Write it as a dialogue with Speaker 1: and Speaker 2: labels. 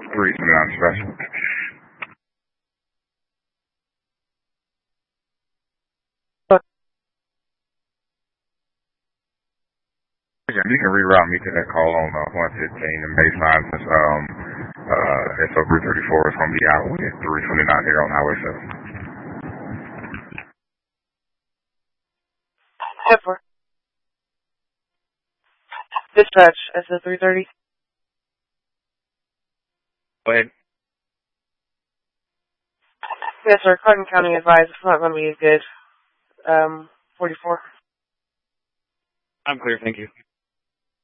Speaker 1: 329 special. Yeah, you can reroute me to that call on 115 and baseline since SO 334 is going to be out with 329 here on Highway 7.
Speaker 2: Head 4. Dispatch, SO 330.
Speaker 1: Go ahead.
Speaker 2: Yes, sir. Clinton County advised it's not going to be as good. 44.
Speaker 1: I'm clear, thank you.